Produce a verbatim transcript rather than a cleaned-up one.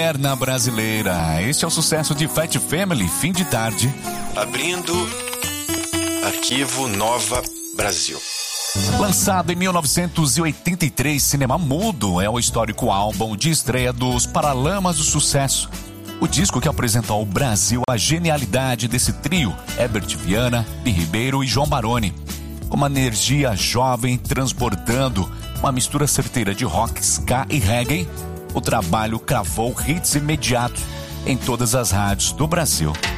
Perna brasileira. Este é o sucesso de Fat Family, Fim de Tarde. Abrindo arquivo Nova Brasil. Lançado em mil novecentos e oitenta e três, Cinema Mudo é o histórico álbum de estreia dos Paralamas do Sucesso. O disco que apresentou ao Brasil a genialidade desse trio, Herbert Viana, Bi Ribeiro e João Baroni. Com uma energia jovem transbordando uma mistura certeira de rock, ska e reggae, o trabalho cravou hits imediatos em todas as rádios do Brasil.